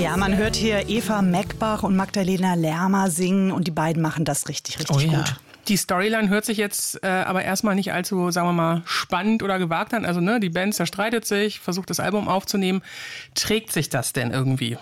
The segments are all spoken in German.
Ja, man hört hier Eva Meckbach und Magdalena Lermer singen und die beiden machen das richtig gut. Die Storyline hört sich jetzt aber erstmal nicht allzu, sagen wir mal, spannend oder gewagt an. Also die Band zerstreitet sich, versucht das Album aufzunehmen. Trägt sich das denn irgendwie?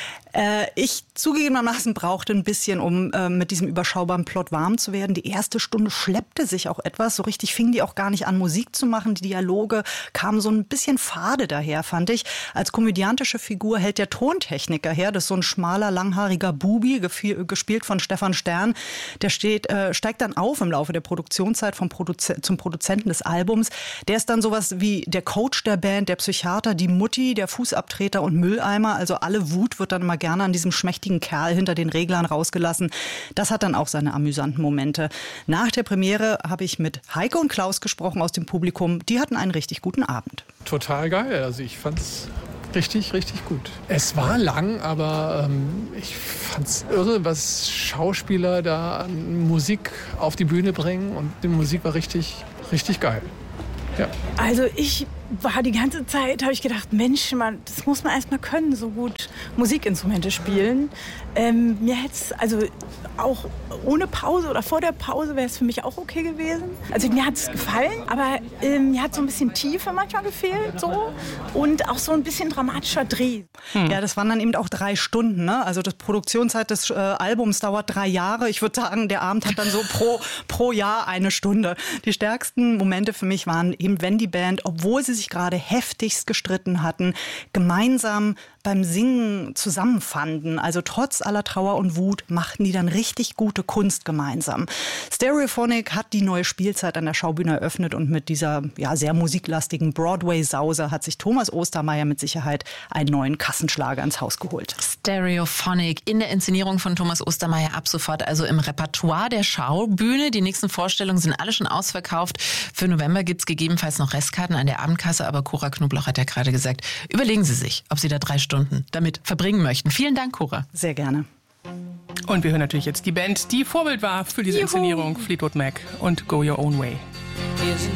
Ich zugegebenermaßen brauchte ein bisschen, um mit diesem überschaubaren Plot warm zu werden. Die erste Stunde schleppte sich auch etwas. So richtig fingen die auch gar nicht an, Musik zu machen. Die Dialoge kamen so ein bisschen fade daher, fand ich. Als komödiantische Figur hält der Tontechniker her. Das ist so ein schmaler, langhaariger Bubi, gespielt von Stefan Stern. Der steigt dann auf im Laufe der Produktionszeit zum Produzenten des Albums. Der ist dann sowas wie der Coach der Band, der Psychiater, die Mutti, der Fußabtreter und Mülleimer. Also alle Wut wird dann immer gerne an diesem schmächtigen Kerl hinter den Reglern rausgelassen. Das hat dann auch seine amüsanten Momente. Nach der Premiere habe ich mit Heike und Klaus gesprochen aus dem Publikum. Die hatten einen richtig guten Abend. Total geil. Also ich fand's richtig gut. Es war lang, aber ich fand's irre, was Schauspieler da an Musik auf die Bühne bringen. Und die Musik war richtig geil. Ja. Also ich war die ganze Zeit, habe ich gedacht, Mensch, das muss man erst mal können, so gut Musikinstrumente spielen. Mir hätte es, also auch ohne Pause oder vor der Pause wäre es für mich auch okay gewesen. Also mir hat es gefallen, aber mir hat so ein bisschen Tiefe manchmal gefehlt so und auch so ein bisschen dramatischer Dreh. Ja, das waren dann eben auch 3 Stunden. Ne? Also die Produktionszeit des Albums dauert 3 Jahre. Ich würde sagen, der Abend hat dann so pro Jahr 1 Stunde. Die stärksten Momente für mich waren eben, wenn die Band, obwohl sie sich gerade heftigst gestritten hatten, gemeinsam beim Singen zusammenfanden. Also trotz aller Trauer und Wut machten die dann richtig gute Kunst gemeinsam. Stereophonic hat die neue Spielzeit an der Schaubühne eröffnet und mit dieser sehr musiklastigen Broadway-Sause hat sich Thomas Ostermeier mit Sicherheit einen neuen Kassenschlager ins Haus geholt. Stereophonic in der Inszenierung von Thomas Ostermeier ab sofort, also im Repertoire der Schaubühne. Die nächsten Vorstellungen sind alle schon ausverkauft. Für November gibt es gegebenenfalls noch Restkarten an der Abendkasse, aber Cora Knobloch hat ja gerade gesagt, überlegen Sie sich, ob Sie da 3 Stunden damit verbringen möchten. Vielen Dank, Cora. Sehr gerne. Und wir hören natürlich jetzt die Band, die Vorbild war für diese Inszenierung, Fleetwood Mac und Go Your Own Way.